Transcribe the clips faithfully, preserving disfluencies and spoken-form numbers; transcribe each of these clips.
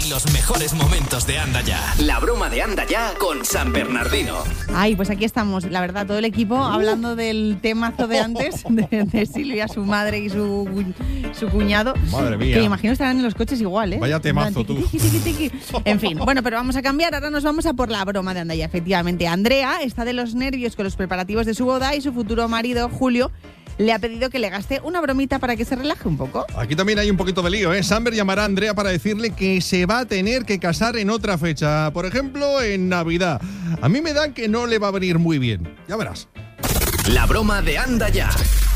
los mejores momentos de Anda Ya. La broma de Anda Ya con San Bernardino. Ay, pues aquí estamos, la verdad, todo el equipo hablando del temazo de antes, de, de Silvia, su madre y su, su cuñado. Madre mía. Que imagino estarán en los coches igual, ¿eh? Vaya temazo, tiqui, tú. tiqui, tiqui, tiqui. En fin, bueno, pero vamos a cambiar. Ahora nos vamos a por la broma de Anda Ya. Efectivamente, Andrea está de los nervios con los preparativos de su boda y su futuro marido, Julio, le ha pedido que le gaste una bromita para que se relaje un poco. Aquí también hay un poquito de lío, ¿eh? Samber llamará a Andrea para decirle que se va a tener que casar en otra fecha. Por ejemplo, en Navidad. A mí me da que no le va a venir muy bien. Ya verás. La broma de Anda Ya.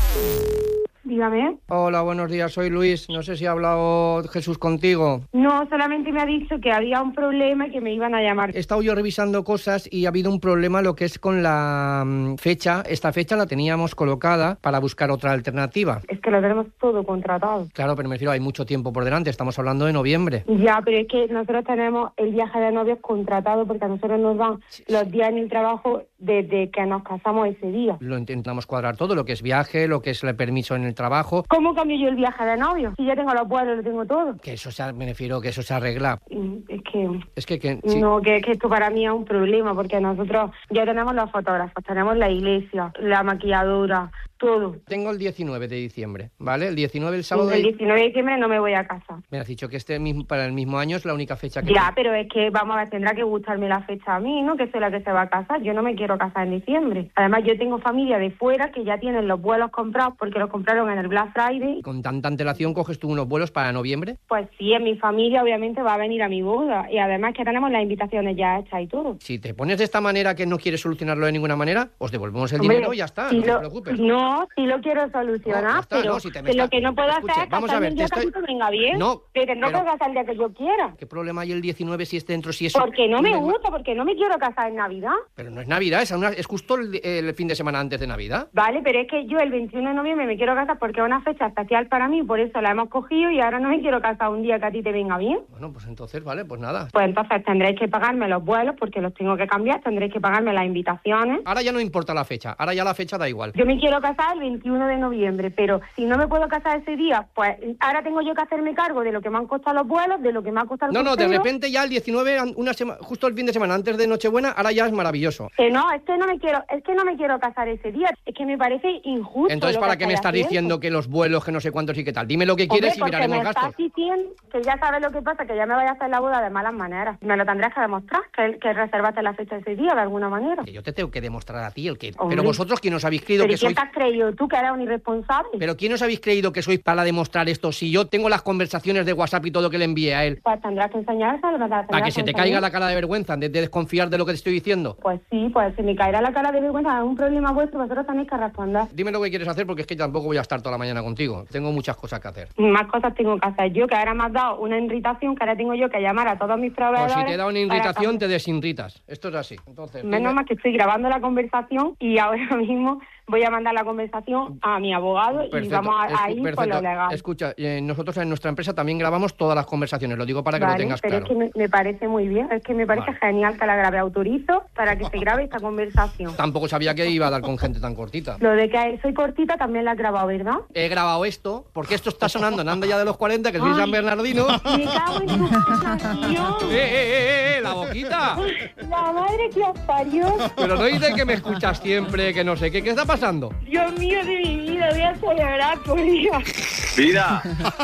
Dígame. Hola, buenos días, soy Luis. No sé si ha hablado Jesús contigo. No, solamente me ha dicho que había un problema y que me iban a llamar. He estado yo revisando cosas y ha habido un problema lo que es con la um, fecha. Esta fecha la teníamos colocada para buscar otra alternativa. Es que lo tenemos todo contratado. Claro, pero me refiero, hay mucho tiempo por delante. Estamos hablando de noviembre. Ya, pero es que nosotros tenemos el viaje de novios contratado porque a nosotros nos dan los días en el trabajo desde que nos casamos ese día. Lo intentamos cuadrar todo, lo que es viaje, lo que es el permiso en el trabajo. ¿Cómo cambio yo el viaje de novio? Si ya tengo los vuelos, lo tengo todo. Que eso se, me refiero que eso se arregla. Es que... Es que... que sí. No, que, que esto para mí es un problema porque nosotros ya tenemos los fotógrafos, tenemos la iglesia, la maquilladora, todo. Tengo el diecinueve de diciembre, ¿vale? El diecinueve, el sábado... El diecinueve de diciembre no me voy a casa. Me has dicho que este mismo, para el mismo año es la única fecha que... Ya, tengo. pero es que, vamos a ver, tendrá que gustarme la fecha a mí, ¿no? Que soy la que se va a casar. Yo no me quiero casar en diciembre. Además, yo tengo familia de fuera que ya tienen los vuelos comprados porque los compraron en el Black Friday. ¿Con tanta antelación coges tú unos vuelos para noviembre? Pues sí, en mi familia obviamente va a venir a mi boda. Y además que tenemos las invitaciones ya hechas y todo. Si te pones de esta manera que no quieres solucionarlo de ninguna manera, os devolvemos el Hombre, dinero y ya está, si no lo, te preocupes. No, si lo quiero solucionar, No, ya está, pero no, si te me que está- lo que no puedo Escuche, hacer es vamos a casarme ver, el te día estoy- que a ti te venga bien. No, pero no pero- puedo casar el día que yo quiera. ¿Qué problema hay el diecinueve si es dentro, si es... Porque no me un mes más? gusta, porque no me quiero casar en Navidad. Pero no es Navidad, es, una- es justo el, el fin de semana antes de Navidad. Vale, pero es que yo el veintiuno de noviembre me quiero casar porque es una fecha especial para mí, por eso la hemos cogido y ahora no me quiero casar un día que a ti te venga bien. Bueno, pues entonces, vale, pues nada. Pues entonces tendréis que pagarme los vuelos porque los tengo que cambiar, tendréis que pagarme las invitaciones. Ahora ya no importa la fecha, ahora ya la fecha da igual. Yo me quiero casar el veintiuno de noviembre, pero si no me puedo casar ese día, pues ahora tengo yo que hacerme cargo de lo que me han costado los vuelos, de lo que me ha costado el No, no, de crucero. repente ya el diecinueve, una sema- justo el fin de semana antes de Nochebuena, ahora ya es maravilloso. Que no, es que no me quiero, es que no me quiero casar ese día, es que me parece injusto. Entonces, lo ¿para que qué me estás estáis diciendo haciendo. que los vuelos, que no sé cuántos y qué tal? Dime lo que quieres Hombre, y porque miraremos me gastos. estás diciendo que ya sabes lo que pasa, que ya me vaya a hacer la boda de malas maneras. Me lo tendrás que demostrar, que, que reservaste la fecha ese día de alguna manera. Que yo te tengo que demostrar a ti el que... Hombre. Pero vosotros, ¿quién os habéis creído ¿Pero que ¿y quién sois... te has creído tú que eres un irresponsable? Pero ¿quién os habéis creído que sois para demostrar esto? Si yo tengo las conversaciones de WhatsApp y todo que le envié a él, Pues tendrás que enseñárselo. tendrás para que se te enseñar. caiga la cara de vergüenza, de, de desconfiar de lo que te estoy diciendo. Pues sí, pues se me caerá la cara de vergüenza, es un problema vuestro, vosotros tenéis que responder. Dime lo que quieres hacer porque es que tampoco voy a estar toda la mañana contigo. Tengo muchas cosas que hacer. Más cosas tengo que hacer yo, que ahora me has dado una irritación, que ahora tengo yo que llamar a todos mis proveedores. Pues si te da una para irritación, cambiar. te desinritas. Esto es así. Entonces, Menos dime- mal que estoy grabando la conversación y ahora mismo voy a mandar la conversación a mi abogado y Perfecto, vamos a, a escu- ir por perfecto. lo legal. Escucha, eh, nosotros en nuestra empresa también grabamos todas las conversaciones, lo digo para que Vale, lo tengas pero claro. es que me, me parece muy bien, es que me parece Vale. genial que la grabe. Autorizo para que se grabe esta conversación. Tampoco sabía que iba a dar con gente tan cortita. Lo de que soy cortita también la has grabado, ¿verdad? He grabado esto porque esto está sonando en Anda Ya de los cuarenta, que soy Ay. San Bernardino. Me cago en tu puta, Dios. ¡Eh, eh, eh, eh! ¡La boquita! La madre que os parió. Pero no dices que me escuchas siempre, que no sé qué. ¿Qué está pasando? Dios mío de mi vida, voy a celebrar por Dios. Vida.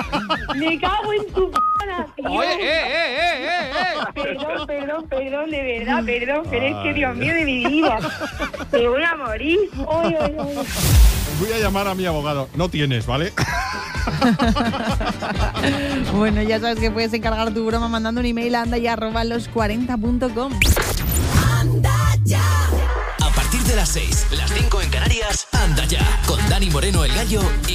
Me cago en tu p***, tío. Oye, eh, eh, eh, eh, eh. Perdón, perdón, perdón, de verdad, perdón, pero es que Dios mío de mi vida. Me voy a morir. Oye, oye, oye. Voy a llamar a mi abogado. No tienes, ¿vale? Bueno, ya sabes que puedes encargar tu broma mandando un email a andaya arroba los cuarenta punto com. A partir de las seis, las cinco en Canarias, Anda Ya, con Dani Moreno el Gallo y